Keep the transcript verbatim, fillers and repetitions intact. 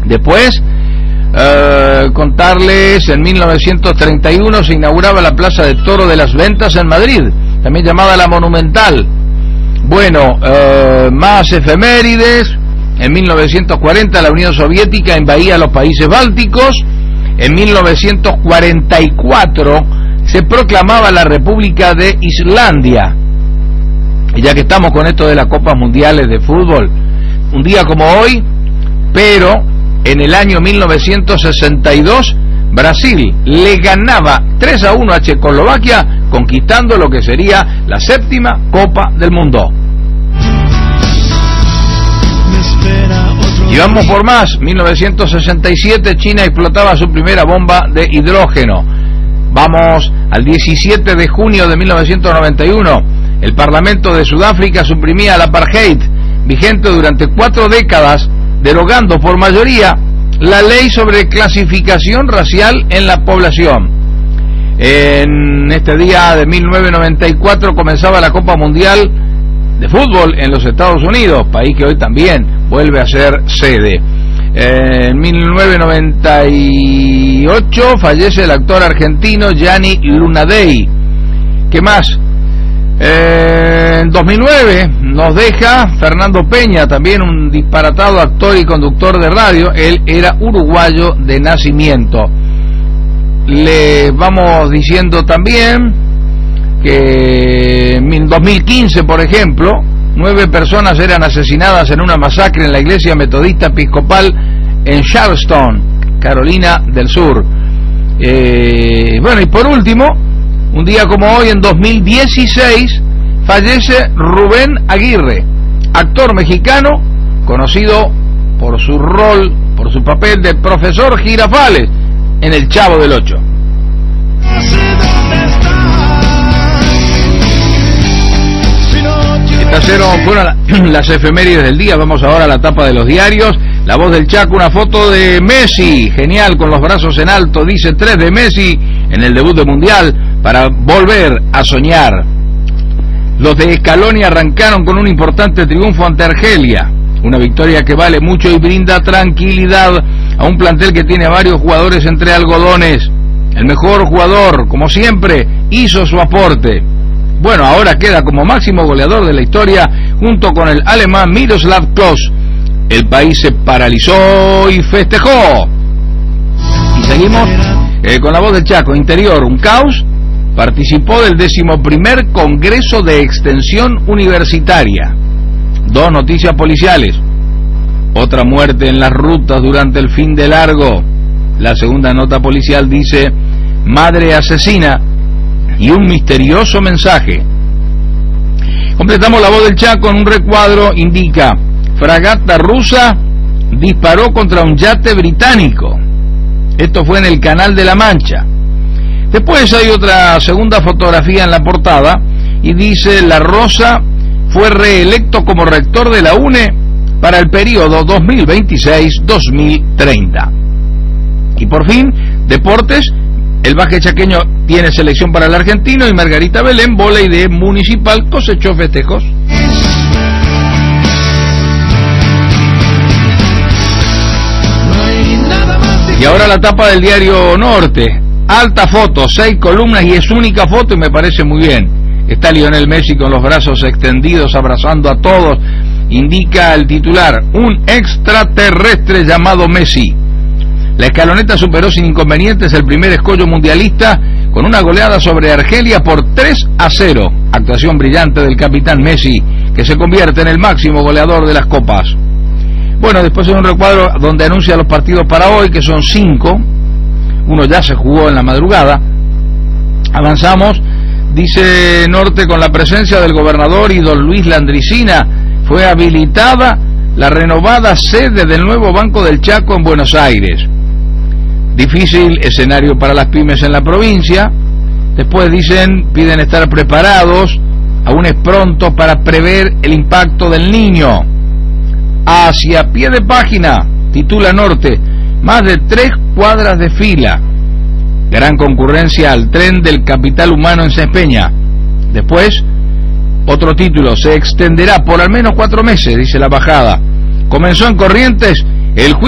Después, eh, contarles, en mil novecientos treinta y uno se inauguraba la Plaza de Toro de las Ventas en Madrid, también llamada La Monumental. Bueno, eh, más efemérides. En mil novecientos cuarenta la Unión Soviética invadía los países bálticos. En mil novecientos cuarenta y cuatro se proclamaba la República de Islandia. Y ya que estamos con esto de las Copas Mundiales de Fútbol, un día como hoy, pero en el año mil novecientos sesenta y dos, Brasil le ganaba tres a uno a Checoslovaquia, conquistando lo que sería la séptima Copa del Mundo. Y vamos por más. mil novecientos sesenta y siete, China explotaba su primera bomba de hidrógeno. Vamos al diecisiete de junio de mil novecientos noventa y uno. El Parlamento de Sudáfrica suprimía el apartheid, vigente durante cuatro décadas, derogando por mayoría la ley sobre clasificación racial en la población. En este día de mil novecientos noventa y cuatro comenzaba la Copa Mundial de Fútbol en los Estados Unidos, país que hoy también vuelve a ser sede. En mil novecientos noventa y ocho fallece el actor argentino Gianni Lunadei. ¿Qué más? En dos mil nueve nos deja Fernando Peña, también un disparatado actor y conductor de radio. Él era uruguayo de nacimiento. Les vamos diciendo también que en dos mil quince, por ejemplo, nueve personas eran asesinadas en una masacre en la iglesia metodista episcopal en Charleston, Carolina del Sur. Eh, bueno, y por último, un día como hoy, en dos mil dieciséis, fallece Rubén Aguirre, actor mexicano conocido por su rol, por su papel de profesor Girafales en El Chavo del Ocho. Estas fueron las efemérides del día. Vamos ahora a la tapa de los diarios. La Voz del Chaco, una foto de Messi, genial, con los brazos en alto, dice tres de Messi en el debut de Mundial para volver a soñar. Los de Scaloni arrancaron con un importante triunfo ante Argelia, una victoria que vale mucho y brinda tranquilidad a un plantel que tiene varios jugadores entre algodones. El mejor jugador, como siempre, hizo su aporte. Bueno, ahora queda como máximo goleador de la historia junto con el alemán Miroslav Klose. El país se paralizó y festejó. Y seguimos eh, con La Voz del Chaco. Interior, un caos. Participó del decimoprimer Congreso de Extensión Universitaria. Dos noticias policiales. Otra muerte en las rutas durante el fin de largo. La segunda nota policial dice: madre asesina. Y un misterioso mensaje. Completamos La Voz del Chaco en un recuadro. Indica: fragata rusa disparó contra un yate británico. Esto fue en el Canal de la Mancha. Después hay otra segunda fotografía en la portada y dice: La Rosa fue reelecto como rector de la UNE para el periodo dos mil veintiséis a dos mil treinta. Y por fin, deportes. El Baje Chaqueño tiene selección para el argentino y Margarita Belén, vóley de Municipal, cosechó festejos. Y ahora la tapa del diario Norte. Alta foto, seis columnas y es única foto y me parece muy bien. Está Lionel Messi con los brazos extendidos abrazando a todos. Indica el titular: un extraterrestre llamado Messi. La escaloneta superó sin inconvenientes el primer escollo mundialista con una goleada sobre Argelia por tres a cero. Actuación brillante del capitán Messi, que se convierte en el máximo goleador de las copas. Bueno, después hay un recuadro donde anuncia los partidos para hoy, que son cinco. Uno ya se jugó en la madrugada. Avanzamos, dice Norte, con la presencia del gobernador y don Luis Landricina. Fue habilitada la renovada sede del nuevo Banco del Chaco en Buenos Aires. Difícil escenario para las pymes en la provincia. Después dicen, piden estar preparados, aún es pronto para prever el impacto del Niño. Hacia pie de página, titula Norte, más de tres cuadras de fila. Gran concurrencia al tren del capital humano en Sespeña. Después, otro título, se extenderá por al menos cuatro meses, dice la bajada. Comenzó en Corrientes el juicio